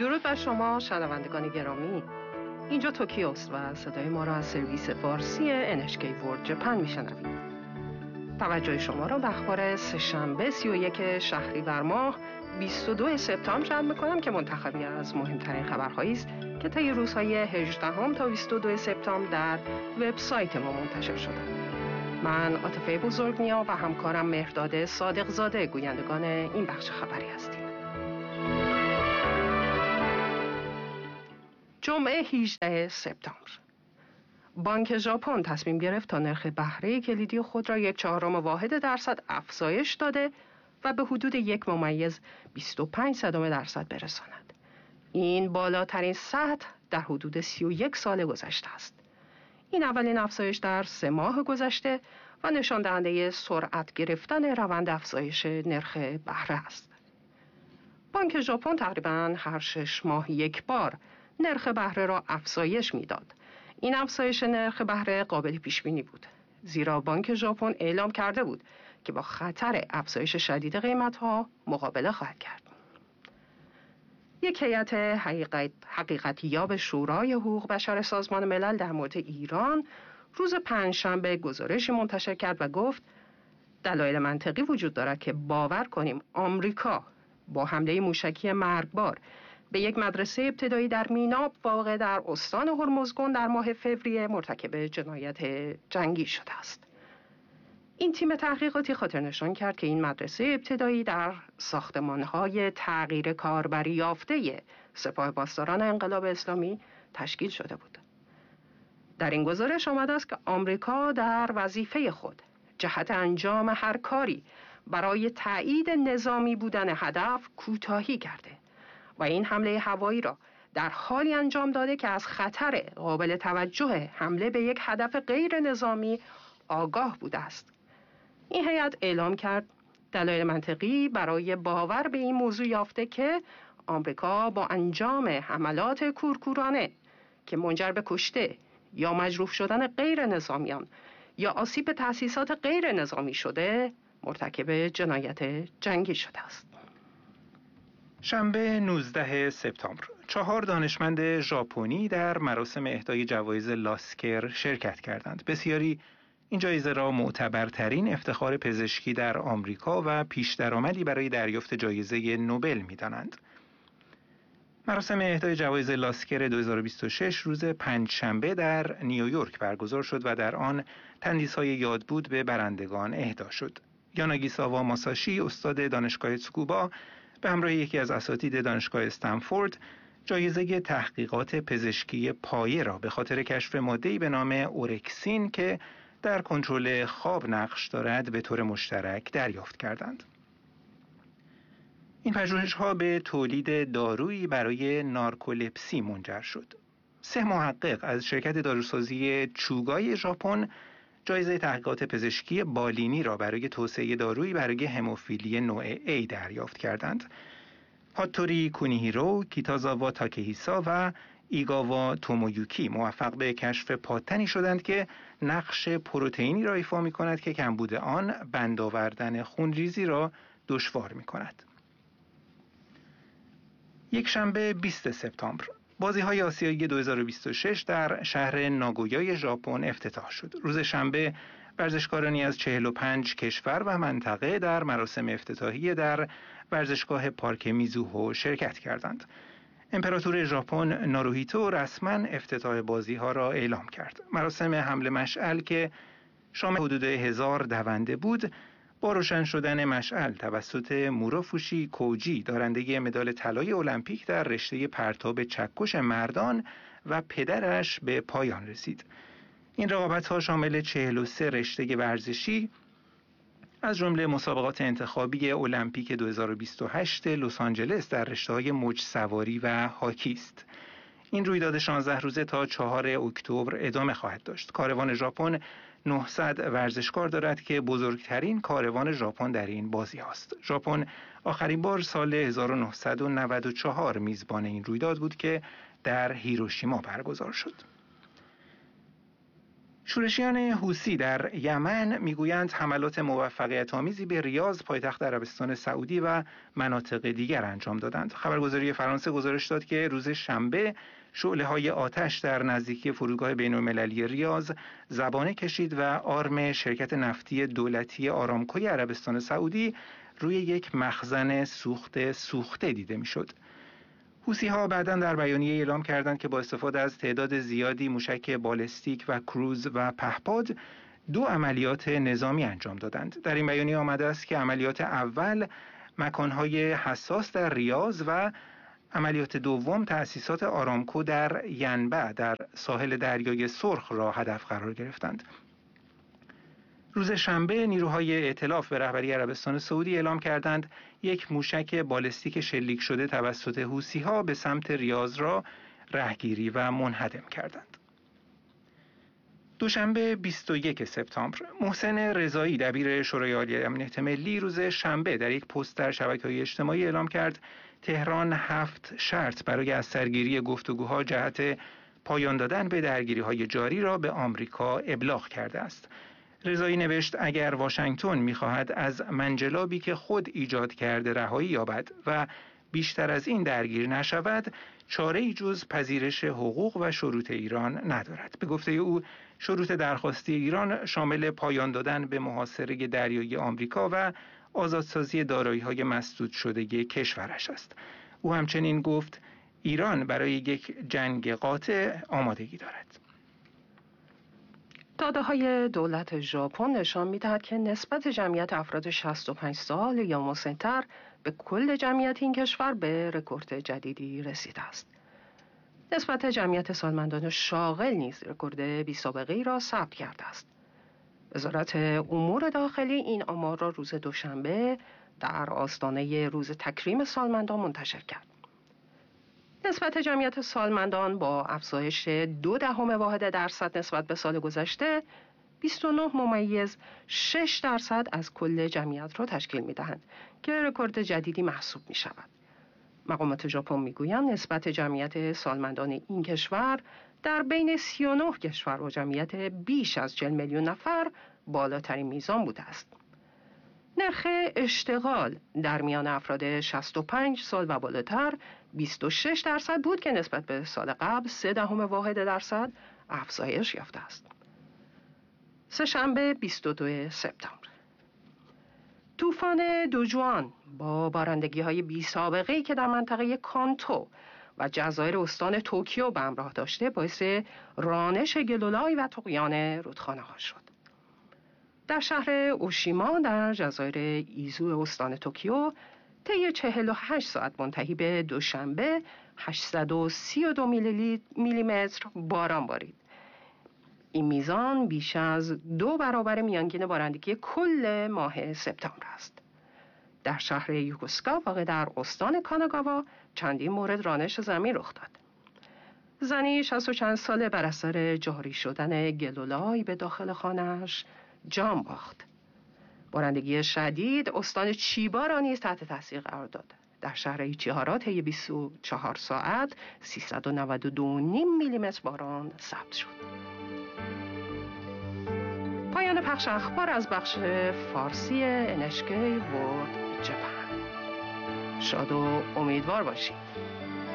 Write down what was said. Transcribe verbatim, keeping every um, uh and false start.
درود بر شما شنوندگان گرامی. اینجا توکیوست و صدای ما را از سرویس فارسی ان اچ کی ورلد ژاپن میشنوید. توجه شما را به اخبار سه‌شنبه سی و یک شهریور ماه بیست و دو سپتامبر جلب می‌کنم که منتخبی از مهمترین خبرهایی است که طی روزهای هجدهم تا بیست و دو سپتامبر در وبسایت ما منتشر شده. من عاطفه بزرگنیا و همکارم مهرداد صادق زاده گویندگان این بخش خبری هستیم. جمعه هجدهم سپتامبر بانک ژاپن تصمیم گرفت تا نرخ بهره کلیدی خود را یک چهارم واحد درصد افزایش داده و به حدود یک ممیز بیست و پنج صدم درصد برساند. این بالاترین سطح در حدود سی و یک سال گذشته است. این اولین افزایش در سه ماه گذشته و نشان دهنده سرعت گرفتن روند افزایش نرخ بهره است. بانک ژاپن تقریباً هر شش ماه یک بار نرخ بهره را افزایش میداد. این افزایش نرخ بهره قابل پیش بینی بود، زیرا بانک ژاپن اعلام کرده بود که با خطر افزایش شدید قیمت‌ها مقابله خواهد کرد. یک هیئت حقیقت حقیقتیاب شورای حقوق بشر سازمان ملل در مورد ایران روز پنجشنبه گزارشی منتشر کرد و گفت دلایل منطقی وجود دارد که باور کنیم آمریکا با حمله موشکی مرگبار به یک مدرسه ابتدایی در میناب واقع در استان هرمزگان در ماه فوریه مرتکب جنایت جنگی شده است. این تیم تحقیقاتی خاطر نشان کرد که این مدرسه ابتدایی در ساختمان‌های تغییر کاربری یافته سپاه پاسداران انقلاب اسلامی تشکیل شده بود. در این گزارش آمده است که آمریکا در وظیفه خود جهت انجام هر کاری برای تایید نظامی بودن هدف کوتاهی کرده و این حمله هوایی را در حالی انجام داده که از خطر قابل توجه حمله به یک هدف غیر نظامی آگاه بوده است. این هیئت اعلام کرد دلایل منطقی برای باور به این موضوع یافته که آمریکا با انجام حملات کورکورانه که منجر به کشته یا مجروح شدن غیر نظامیان یا آسیب به تأسیسات غیر نظامی شده مرتکب جنایت جنگی شده است. شنبه نوزدهم سپتامبر چهار دانشمند ژاپنی در مراسم اهدای جوایز لاسکر شرکت کردند. بسیاری این جایزه را معتبرترین افتخار پزشکی در آمریکا و پیش درآمدی برای دریافت جایزه نوبل می‌دانند. مراسم اهدای جوایز لاسکر دو هزار و بیست و شش روز پنجشنبه در نیویورک برگزار شد و در آن تندیس‌های یادبود به برندگان اهدا شد. یاناگیساوا ماساشی استاد دانشگاه تسوکوبا به همراه یکی از اساتید دانشگاه استنفورد جایزه تحقیقات پزشکی پایه را به خاطر کشف ماده‌ای به نام اورکسین که در کنترل خواب نقش دارد به طور مشترک دریافت کردند. این پژوهش‌ها به تولید دارویی برای نارکولپسی منجر شد. سه محقق از شرکت داروسازی چوگای ژاپن جایزه تحقیقات پزشکی بالینی را برای توسعه دارویی برای هموفیلی نوع A دریافت کردند. هاتوری کونیهیرو، کیتازاوا تاکهیسا و ایگاوا تومویوکی موفق به کشف پادتنی شدند که نقش پروتئینی را ایفا می کند که کمبود آن بند آوردن خونریزی را دشوار می کند. یک شنبه بیست سپتامبر بازی‌های آسیایی دو هزار و بیست و شش در شهر ناگویای ژاپن افتتاح شد. روز شنبه ورزشکارانی از چهل و پنج کشور و منطقه در مراسم افتتاحیه در ورزشگاه پارک میزوهو شرکت کردند. امپراتور ژاپن ناروهیتو رسما افتتاح بازی‌ها را اعلام کرد. مراسم حمل مشعل که شامل حدود هزار دونده بود، با روشن شدن مشعل توسط موروفوشی کوجی دارنده مدال طلای المپیک در رشته پرتاب چکش مردان و پدرش به پایان رسید. این رقابت‌ها شامل چهل و سه رشته ورزشی از جمله مسابقات انتخابی المپیک دو هزار و بیست و هشت لس آنجلس در رشته‌های موج سواری و هاکی است. این رویداد شانزده روزه تا چهارم اکتبر ادامه خواهد داشت. کاروان ژاپن نهصد ورزشکار دارد که بزرگترین کاروان ژاپن در این بازی است. ژاپن آخرین بار سال هزار و نهصد و نود و چهار میزبان این رویداد بود که در هیروشیما برگزار شد. شورشیان حوثی در یمن میگویند حملات موفقیت آمیزی به ریاض پایتخت عربستان سعودی و مناطق دیگر انجام دادند. خبرگزاری فرانسه گزارش داد که روز شنبه شعله‌های آتش در نزدیکی فرودگاه بین‌المللی ریاض زبانه کشید و آرم شرکت نفتی دولتی آرامکوی عربستان سعودی روی یک مخزن سوخت سوخته دیده میشد. حوثی‌ها بعداً در بیانیه اعلام کردند که با استفاده از تعداد زیادی موشک بالستیک و کروز و پهپاد دو عملیات نظامی انجام دادند. در این بیانیه آمده است که عملیات اول مکانهای حساس در ریاض و عملیات دوم تأسیسات آرامکو در ینبع در ساحل دریای سرخ را هدف قرار گرفتند. روز شنبه نیروهای ائتلاف به رهبری عربستان سعودی اعلام کردند یک موشک بالستیک شلیک شده توسط حوثی‌ها به سمت ریاض را رهگیری و منهدم کردند. دوشنبه بیست و یک سپتامبر محسن رضایی دبیر شورای عالی امنیت ملی روز شنبه در یک پست در شبکه‌های اجتماعی اعلام کرد تهران هفت شرط برای از سرگیری گفتگوها جهت پایان دادن به درگیری‌های جاری را به آمریکا ابلاغ کرده است. رضایی نوشت اگر واشنگتن می‌خواهد از منجلابی که خود ایجاد کرده رهایی یابد و بیشتر از این درگیر نشود، چاره‌ای جز پذیرش حقوق و شروط ایران ندارد. به گفته او شروط درخواستی ایران شامل پایان دادن به محاصره دریایی آمریکا و آزادسازی دارایی‌های مسدود شده کشورش است. او همچنین گفت ایران برای یک جنگ قاطع آمادگی دارد. داده‌های دولت ژاپن نشان می‌دهد که نسبت جمعیت افراد شصت و پنج سال یا مسن‌تر به کل جمعیت این کشور به رکورد جدیدی رسیده است. نسبت جمعیت سالمندان شاغل نیز رکورد بی‌سابقه‌ای را ثبت کرده است. وزارت امور داخلی این آمار را روز دوشنبه در آستانه روز تکریم سالمندان منتشر کرد. نسبت جمعیت سالمندان با افزایش دو دهم واحد درصد نسبت به سال گذشته بیست و نه ممیز شش درصد از کل جمعیت را تشکیل می‌دهند که رکورد جدیدی محسوب می‌شود. مقامات ژاپن می‌گویند نسبت جمعیت سالمندان این کشور در بین سی و نه کشور با جمعیت بیش از چهل میلیون نفر بالاترین میزان بوده است. نرخ اشتغال در میان افراد شصت و پنج سال و بالاتر بیست و شش درصد بود که نسبت به سال قبل سه دهم واحد درصد افزایش یافته است. سه‌شنبه بیست و دو سپتامبر طوفان دوجوان با بارندگی‌های بی‌سابقه‌ای که در منطقه کانتو و جزایر استان توکیو به همراه داشته باعث رانش گلولای و طغیان رودخانه‌ها شد. در شهر اوشیما در جزایر ایزو استان توکیو طی چهل و هشت ساعت منتهی به دوشنبه هشتصد و سی و دو میلیمتر باران بارید. این میزان بیش از دو برابر میانگین بارندگی کل ماه سپتامبر است. در شهر یوکوسکا واقع در استان کاناگاوا چندین مورد رانش زمین رخ داد. زنی شصت و چند ساله بر اثر جاری شدن گلولای به داخل خانه‌اش جان باخت. بارندگی شدید استان چیبا را نیز تحت تاثیر قرار داد. در شهر ایچیهارا طی بیست و چهار ساعت سیصد و نود و دو و نیم میلیمتر باران ثبت شد. پایان پخش اخبار از بخش فارسی ان اچ کی ورلد جپن. شاد و امیدوار باشید.